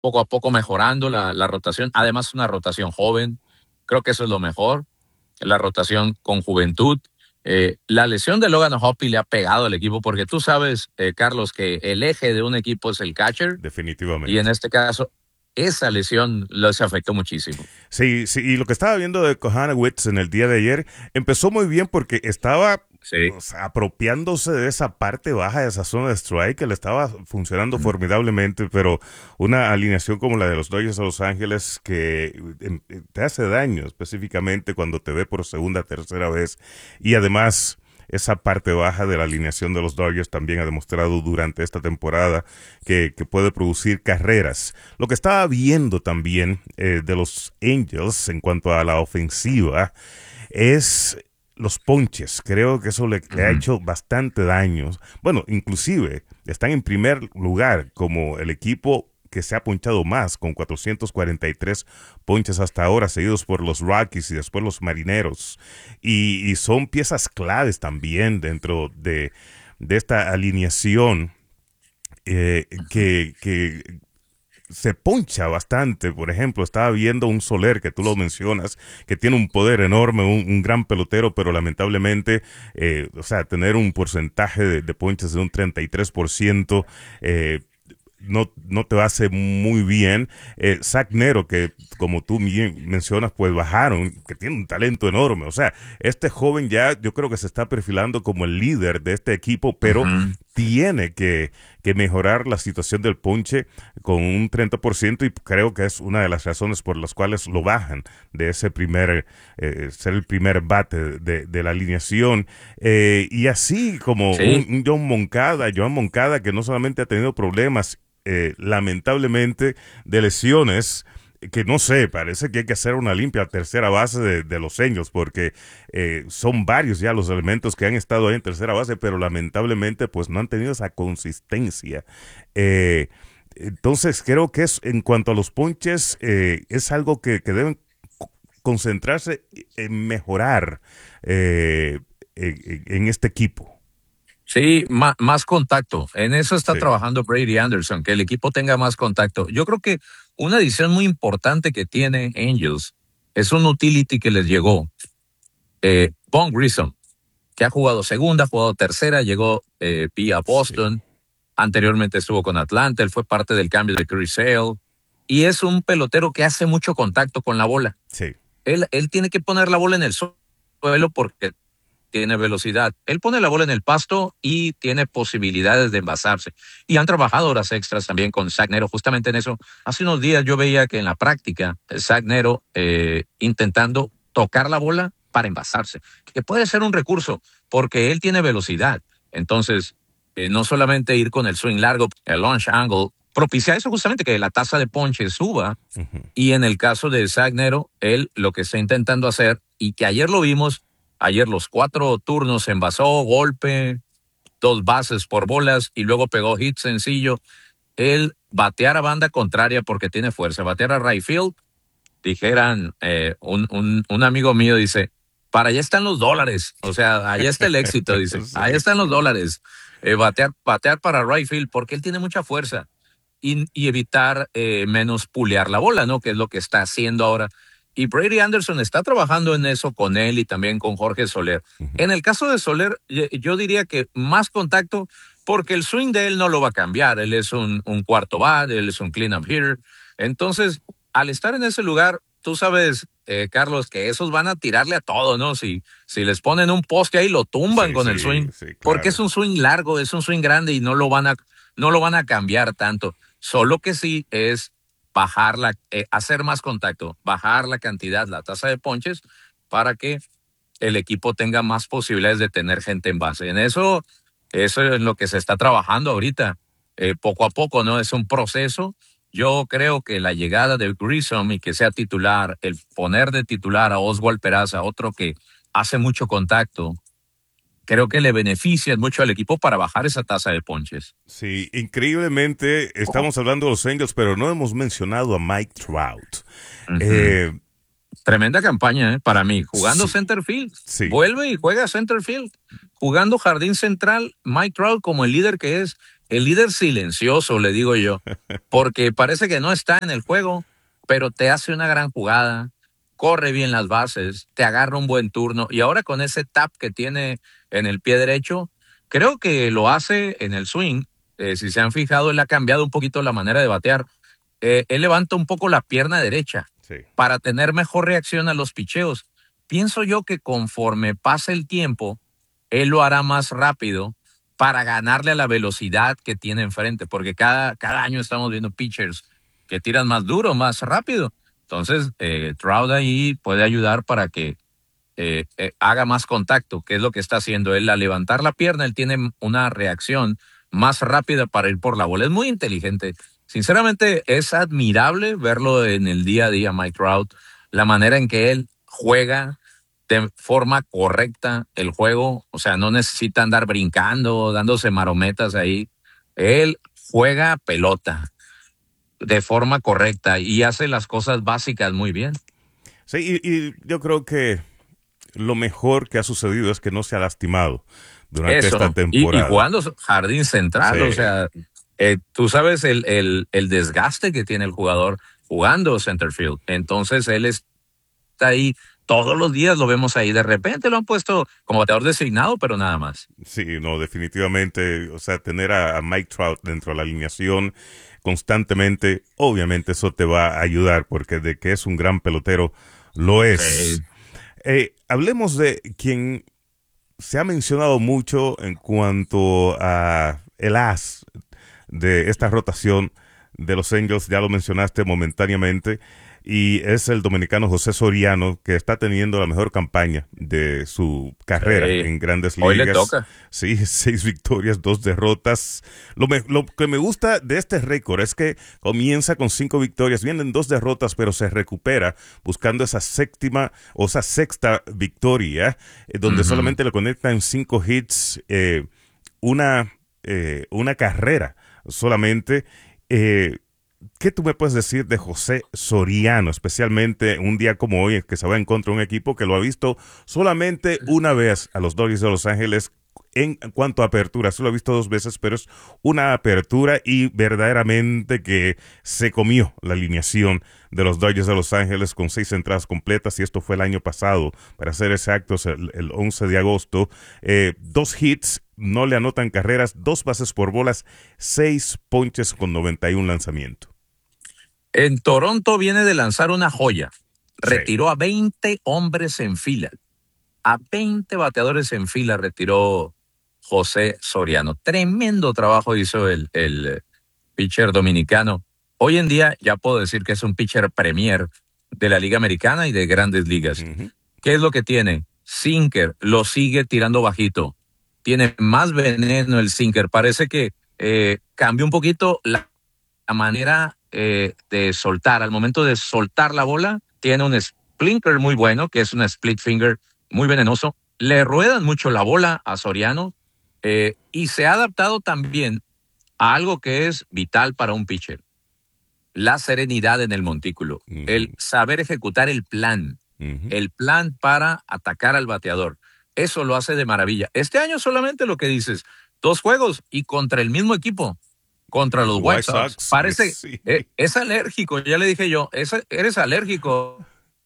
poco a poco mejorando la rotación. Además, una rotación joven. Creo que eso es lo mejor. La rotación con juventud. La lesión de Logan Hoppy le ha pegado al equipo porque tú sabes, Carlos, que el eje de un equipo es el catcher y en definitivamente. este caso esa lesión los afectó muchísimo. Sí, sí, y lo que estaba viendo de Kohanowitz en el día de ayer empezó muy bien porque estaba, Sí. o sea, apropiándose de esa parte baja de esa zona de strike que le estaba funcionando Ujú. formidablemente, pero una alineación como la de los Dodgers de Los Ángeles que te hace daño específicamente cuando te ve por segunda, tercera vez y además esa parte baja de la alineación de los Dodgers también ha demostrado durante esta temporada que puede producir carreras. Lo que estaba viendo también de los Angels en cuanto a la ofensiva es los ponches. Creo que eso le ha Ujú. hecho bastante daño. Bueno, inclusive están en primer lugar como el equipo que se ha ponchado más, con 443 ponches hasta ahora, seguidos por los Rockies y después los Marineros. Y son piezas claves también dentro de esta alineación que se poncha bastante. Por ejemplo, estaba viendo un Soler, que tú lo mencionas, que tiene un poder enorme, un gran pelotero, pero lamentablemente, o sea, tener un porcentaje de ponches de un 33%, no te hace muy bien. Zach Nero, que como tú bien mencionas, pues bajaron, que tiene un talento enorme. O sea, este joven ya yo creo que se está perfilando como el líder de este equipo, pero Ujú. tiene que mejorar la situación del ponche con un 30% y creo que es una de las razones por las cuales lo bajan de ese ser el primer bate de la alineación. Y así como Sí, un Joan Moncada que no solamente ha tenido problemas lamentablemente de lesiones que no sé, parece que hay que hacer una limpia tercera base de los Angels porque son varios ya los elementos que han estado ahí en tercera base, pero lamentablemente pues no han tenido esa consistencia. Eh, entonces creo que es en cuanto a los ponches es algo que deben concentrarse en mejorar en este equipo. sí, más contacto. En eso está Sí, trabajando Brady Anderson, que el equipo tenga más contacto. Yo creo que una adición muy importante que tiene Angels es un utility que les llegó. Vaughn Grissom, que ha jugado segunda, ha jugado tercera, llegó vía sí, Boston. Anteriormente estuvo con Atlanta, él fue parte del cambio de Chris Sale. Y es un pelotero que hace mucho contacto con la bola. sí. Él tiene que poner la bola en el suelo porque tiene velocidad. Él pone la bola en el pasto y tiene posibilidades de envasarse. Y han trabajado horas extras también con Zach Nero, justamente en eso. Hace unos días yo veía que en la práctica, Zach Nero intentando tocar la bola para envasarse, que puede ser un recurso porque él tiene velocidad. Entonces, no solamente ir con el swing largo, el launch angle, propicia eso justamente que la tasa de ponche suba Ujú. y en el caso de Zagnero, él lo que está intentando hacer, y que ayer lo vimos, ayer los 4 turnos envasó, golpe, 2 bases por bolas y luego pegó hit sencillo. Él batear a banda contraria porque tiene fuerza, batear a right field, dijeran, un amigo mío dice, para allá están los dólares, o sea, allá está el éxito, dice, allá Sí, están los dólares. Batear para right field porque él tiene mucha fuerza y evitar menos pulear la bola, ¿no? Que es lo que está haciendo ahora. Y Brady Anderson está trabajando en eso con él y también con Jorge Soler. ujú. En el caso de Soler, yo diría que más contacto, porque el swing de él no lo va a cambiar. Él es un cuarto bat, él es un clean-up hitter. Entonces, al estar en ese lugar, tú sabes, Carlos, que esos van a tirarle a todo, ¿no? Si les ponen un poste ahí, lo tumban Sí, con el sí, swing, sí, porque es claro. un swing largo, es un swing grande y no lo van a cambiar tanto. Solo que sí es hacer más contacto, bajar la cantidad, la tasa de ponches para que el equipo tenga más posibilidades de tener gente en base. Eso es lo que se está trabajando ahorita, poco a poco, ¿no? Es un proceso. Yo creo que la llegada de Grissom y que sea titular, el poner de titular a Oswald Peraza, otro que hace mucho contacto, creo que le beneficia mucho al equipo para bajar esa tasa de ponches. Sí, increíblemente estamos hablando de los Angels, pero no hemos mencionado a Mike Trout. Ujú. Eh, Tremenda campaña, para mí. Jugando Sí, center field. sí. Vuelve y juega center field. Jugando jardín central, Mike Trout como el líder que es. El líder silencioso, le digo yo. Porque parece que no está en el juego, pero te hace una gran jugada. Corre bien las bases, te agarra un buen turno. Y ahora con ese tap que tiene en el pie derecho, creo que lo hace en el swing. Si se han fijado, él ha cambiado un poquito la manera de batear. Él levanta un poco la pierna derecha Sí. para tener mejor reacción a los picheos. Pienso yo que conforme pase el tiempo, él lo hará más rápido para ganarle a la velocidad que tiene enfrente, porque cada año estamos viendo pitchers que tiran más duro, más rápido. Entonces, Trout ahí puede ayudar para que haga más contacto, que es lo que está haciendo él. Al levantar la pierna, él tiene una reacción más rápida para ir por la bola. Es muy inteligente. Sinceramente, es admirable verlo en el día a día, Mike Trout, la manera en que él juega de forma correcta el juego. O sea, no necesita andar brincando, dándose marometas ahí. Él juega pelota de forma correcta y hace las cosas básicas muy bien. Sí, y yo creo que lo mejor que ha sucedido es que no se ha lastimado durante esta Eso, y temporada. jugando jardín central, o Sí, sea, tú sabes el desgaste que tiene el jugador jugando center field. Entonces él está ahí todos los días, lo vemos ahí. De repente lo han puesto como bateador designado, pero nada más. sí, no, definitivamente, o sea, tener a Mike Trout dentro de la alineación constantemente, obviamente eso te va a ayudar porque de que es un gran pelotero, lo es. Sí. Hablemos de quien se ha mencionado mucho en cuanto a el as de esta rotación de los Angels, ya lo mencionaste momentáneamente, y es el dominicano José Soriano, que está teniendo la mejor campaña de su carrera Sí. en Grandes Hoy le Ligas. toca. Sí, 6 victorias, 2 derrotas. Lo que me gusta de este récord es que comienza con 5 victorias, vienen 2 derrotas, pero se recupera buscando esa séptima o esa sexta victoria, donde Ujú. solamente le conectan 5 hits, una, una carrera solamente. Eh, ¿Qué tú me puedes decir de José Soriano, especialmente un día como hoy, que se va en contra de un equipo que lo ha visto solamente una vez a los Dodgers de Los Ángeles en cuanto a apertura? Solo lo ha visto 2 veces, pero es una apertura y verdaderamente que se comió la alineación de los Dodgers de Los Ángeles con 6 entradas completas, y esto fue el año pasado, para ser exactos, el 11 de agosto. 2 hits, no le anotan carreras, 2 bases por bolas, 6 ponches con 91 lanzamientos. En Toronto viene de lanzar una joya. Sí. Retiró a 20 hombres en fila. A 20 bateadores en fila retiró José Soriano. Tremendo trabajo hizo el pitcher dominicano. Hoy en día ya puedo decir que es un pitcher premier de la Liga Americana y de Grandes Ligas. Ujú. ¿Qué es lo que tiene? Sinker, lo sigue tirando bajito. Tiene más veneno el sinker. Parece que cambió un poquito la manera de soltar. Al momento de soltar la bola, tiene un splinter muy bueno, que es un split finger muy venenoso. Le ruedan mucho la bola a Soriano y se ha adaptado también a algo que es vital para un pitcher: la serenidad en el montículo, el Ujú. saber ejecutar Ujú. el plan para atacar al bateador. Eso lo hace de maravilla. Este año solamente lo que dices, 2 juegos y contra el mismo equipo, contra los Los White White Sox. Sox, Parece, sí. es alérgico, ya le dije yo, eres alérgico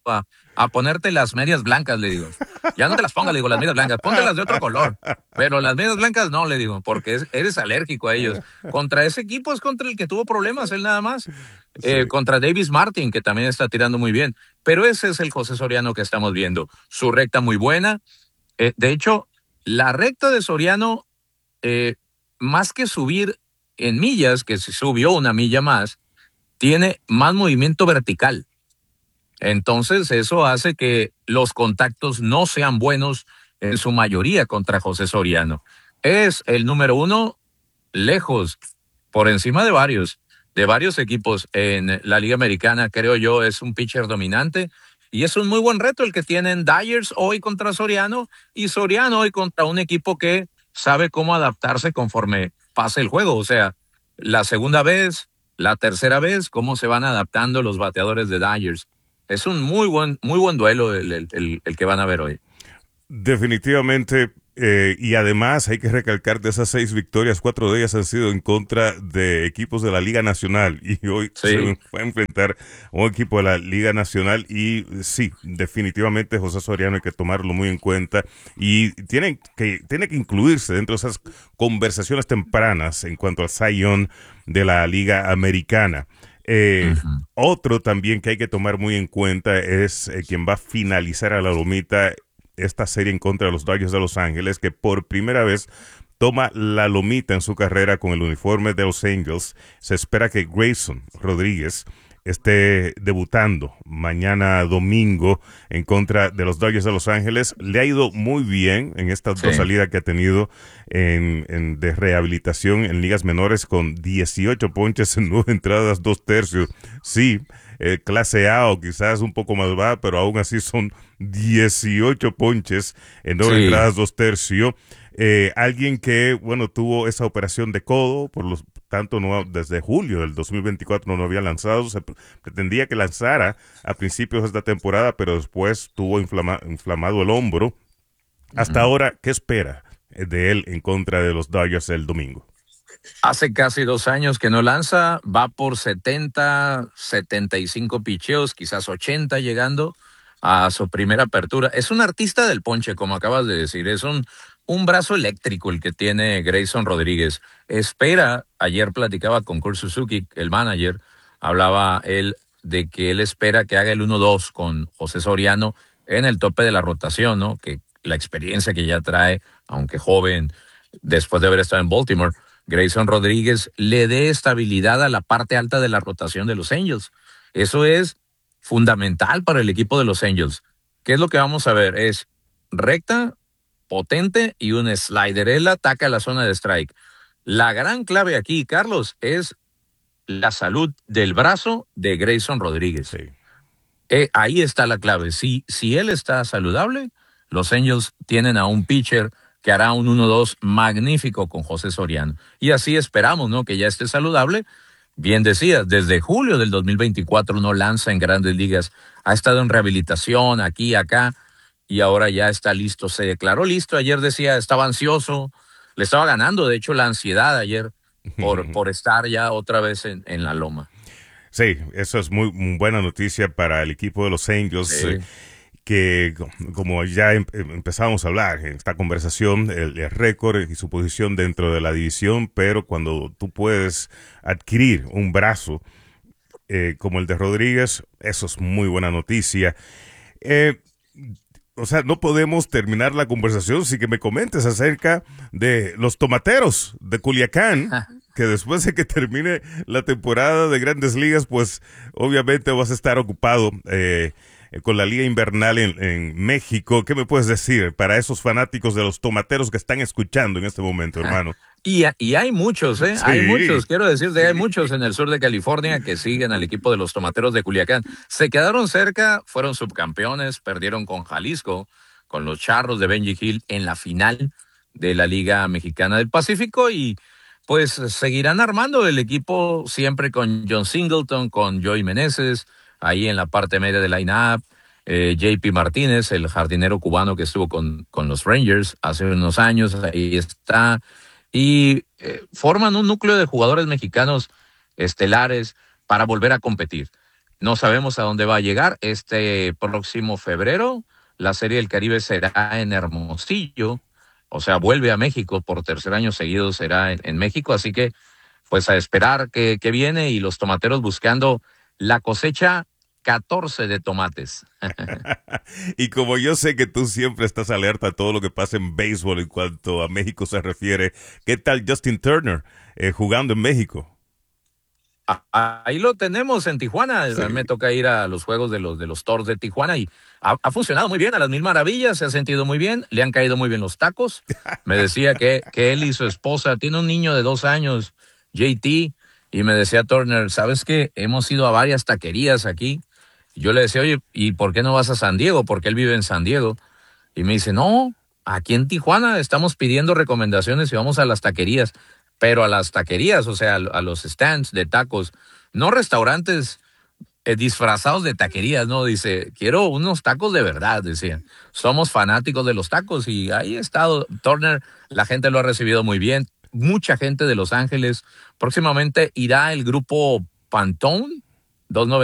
a ponerte las medias blancas, le digo. Ya no te las pongas, le digo, las medias blancas, póntelas de otro color. Pero las medias blancas no, le digo, porque eres alérgico a ellos. Contra ese equipo es contra el que tuvo problemas, él nada más. Sí. Contra Davis Martin, que también está tirando muy bien. Pero ese es el José Soriano que estamos viendo. Su recta muy buena. De hecho, la recta de Soriano, eh, más que subir en millas, que se subió una milla más, tiene más movimiento vertical. Entonces, eso hace que los contactos no sean buenos en su mayoría contra José Soriano. Es el número uno lejos, por encima de varios equipos en la Liga Americana. Creo yo, es un pitcher dominante y es un muy buen reto el que tienen Dyers hoy contra Soriano y Soriano hoy contra un equipo que sabe cómo adaptarse conforme pase el juego. O sea, la segunda vez, la tercera vez, cómo se van adaptando los bateadores de Dyers. Es un muy buen duelo el que van a ver hoy. Definitivamente, y además hay que recalcar de esas 6 victorias, 4 de ellas han sido en contra de equipos de la Liga Nacional y hoy se Sí, va a enfrentar a un equipo de la Liga Nacional y sí, definitivamente José Soriano hay que tomarlo muy en cuenta y tiene que incluirse dentro de esas conversaciones tempranas en cuanto al Cy Young de la Liga Americana. ujú, Otro también que hay que tomar muy en cuenta es quien va a finalizar a la lomita esta serie en contra de los Dodgers de Los Ángeles, que por primera vez toma la lomita en su carrera con el uniforme de los Angels. Se espera que Grayson Rodríguez esté debutando mañana domingo en contra de los Dodgers de Los Ángeles. Le ha ido muy bien en estas sí, 2 salidas que ha tenido de rehabilitación en ligas menores con 18 ponches en 9 entradas, 2 tercios. Sí, clase A o quizás un poco más baja, pero aún así son 18 ponches en nueve sí. entradas, 2 tercios. Alguien que, bueno, tuvo esa operación de codo, por lo tanto, no, desde julio del 2024 no había lanzado. Se pretendía que lanzara a principios de esta temporada, pero después tuvo inflamado el hombro. Hasta Ujú. ahora, ¿qué espera de él en contra de los Dodgers el domingo? Hace casi 2 años que no lanza, va por 75 picheos, quizás 80 llegando a su primera apertura. Es un artista del ponche, como acabas de decir, es un brazo eléctrico el que tiene Grayson Rodríguez. Espera, ayer platicaba con Kurt Suzuki, el manager, hablaba él de que él espera que haga el 1-2 con José Soriano en el tope de la rotación, ¿no? Que la experiencia que ya trae, aunque joven, después de haber estado en Baltimore, Grayson Rodríguez le dé estabilidad a la parte alta de la rotación de los Angels. Eso es fundamental para el equipo de los Angels. ¿Qué es lo que vamos a ver? Es recta, potente y un slider. Él ataca la zona de strike. La gran clave aquí, Carlos, es la salud del brazo de Grayson Rodríguez. Sí. Ahí está la clave. Si él está saludable, los Angels tienen a un pitcher que hará un 1-2 magnífico con José Soriano. Y así esperamos, ¿no? Que ya esté saludable. Bien decías, desde julio del 2024 no lanza en grandes ligas. Ha estado en rehabilitación aquí, acá, y ahora ya está listo. Se declaró listo. Ayer decía, estaba ansioso. Le estaba ganando, de hecho, la ansiedad ayer por estar ya otra vez en la loma. Sí, eso es muy buena noticia para el equipo de los Angels, Sí. que como ya empezamos a hablar en esta conversación, el récord y su posición dentro de la división, pero cuando tú puedes adquirir un brazo como el de Rodríguez, eso es muy buena noticia. Eh, o sea, no podemos terminar la conversación sin que me comentes acerca de los tomateros de Culiacán, que después de que termine la temporada de Grandes Ligas, pues obviamente vas a estar ocupado con la Liga Invernal en México. ¿Qué me puedes decir para esos fanáticos de los tomateros que están escuchando en este momento, hermano? Y hay muchos, ¿eh? Hay Sí, muchos, quiero decirte, hay sí. muchos en el sur de California que siguen al equipo de los Tomateros de Culiacán. Se quedaron cerca, fueron subcampeones, perdieron con Jalisco, con los Charros de Benji Hill en la final de la Liga Mexicana del Pacífico y pues seguirán armando el equipo siempre con John Singleton, con Joey Meneses, ahí en la parte media del line-up. JP Martínez, el jardinero cubano que estuvo con los Rangers hace unos años, ahí está y forman un núcleo de jugadores mexicanos estelares para volver a competir. No sabemos a dónde va a llegar este próximo febrero. La Serie del Caribe será en Hermosillo, o sea, vuelve a México por tercer año seguido, será en México, así que pues a esperar que viene y los tomateros buscando la cosecha 14 de tomates. Y como yo sé que tú siempre estás alerta a todo lo que pasa en béisbol en cuanto a México se refiere, ¿qué tal Justin Turner jugando en México? Ahí lo tenemos en Tijuana. A mí me Sí. toca ir a los juegos de los Toros de Tijuana y ha funcionado muy bien, a las mil maravillas, se ha sentido muy bien, le han caído muy bien los tacos. Me decía que él y su esposa, tiene un niño de 2 años, JT, y me decía Turner, ¿sabes qué? Hemos ido a varias taquerías aquí. Y yo le decía, oye, ¿y por qué no vas a San Diego? Porque él vive en San Diego. Y me dice, no, aquí en Tijuana estamos pidiendo recomendaciones y vamos a las taquerías, pero a las taquerías, o sea, a los stands de tacos, no restaurantes disfrazados de taquerías, ¿no? Dice, quiero unos tacos de verdad, decían. Somos fanáticos de los tacos y ahí ha estado Turner, la gente lo ha recibido muy bien. Mucha gente de Los Ángeles. Próximamente irá el grupo Pantone, 290.